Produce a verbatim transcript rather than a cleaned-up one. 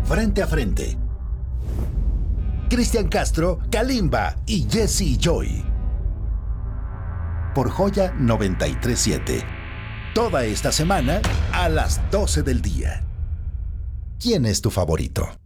Frente a Frente. Cristian Castro, Kalimba y Jesse Joy. Por Joya noventa y tres punto siete. Toda esta semana a las doce del día. ¿Quién es tu favorito?